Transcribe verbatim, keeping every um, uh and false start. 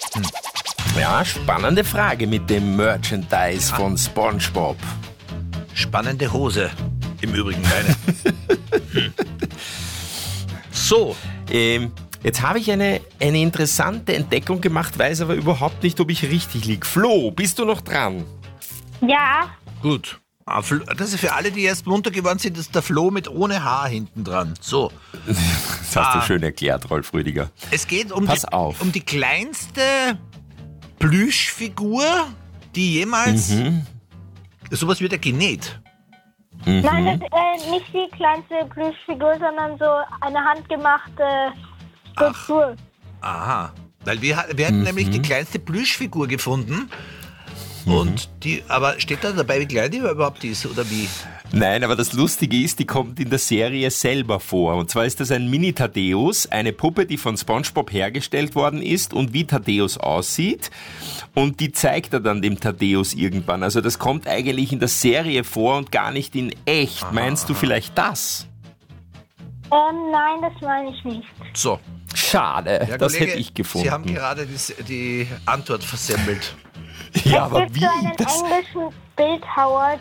Ja, spannende Frage mit dem Merchandise Ja. von SpongeBob. Spannende Hose. Im Übrigen deine. hm. So. Ähm, jetzt habe ich eine, eine interessante Entdeckung gemacht, weiß aber überhaupt nicht, ob ich richtig liege. Flo, bist du noch dran? Ja, Gut. Ah, Flo- Das ist für alle, die erst munter geworden sind, das ist der Flo mit ohne Haar hinten dran. So. Das hast Ah. du schön erklärt, Rolf Rüdiger. Es geht um, Pass die, auf. um die kleinste Plüschfigur, die jemals. Mhm. Sowas wird ja genäht. nein, das, äh, nicht die kleinste Plüschfigur, sondern so eine handgemachte Skulptur. Aha. Weil wir, ha- wir hatten nämlich die kleinste Plüschfigur gefunden. Und die, aber steht da dabei, wie klein die überhaupt ist oder wie? Nein, aber das Lustige ist, die kommt in der Serie selber vor. Und zwar ist das ein Mini-Thaddeus, eine Puppe, die von SpongeBob hergestellt worden ist und wie Thaddeus aussieht. Und die zeigt er dann dem Thaddeus irgendwann. Also das kommt eigentlich in der Serie vor und gar nicht in echt. Aha, Meinst du vielleicht das? Ähm, nein, das meine ich nicht. So. Schade, Herr das Kollege, hätte ich gefunden. Sie haben gerade die, die Antwort versemmelt. ja, es aber gibt wie? so einen Das, englischen Bildhauer,